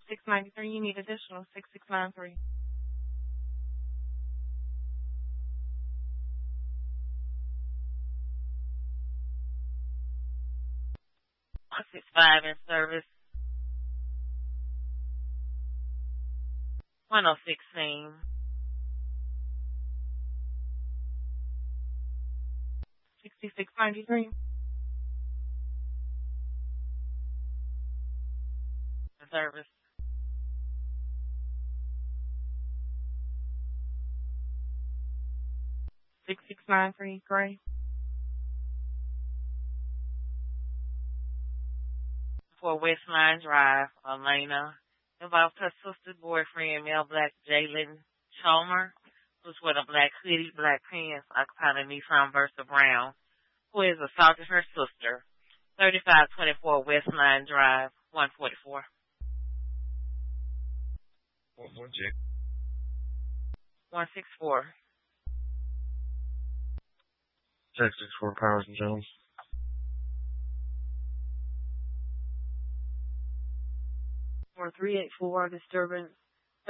6693. You need additional 6693. 165 in service. 1016. 6693. Service. 6693. Gray. For West Line Drive, Elena involves her sister's boyfriend, male black Jalen Chalmer, who's wearing a black hoodie, black pants, occupying a Nissan Versa Brown, who has assaulted her sister. 3524 West Line Drive, 144. One check. 164. Check 64 Powers and Jones. 4384 disturbance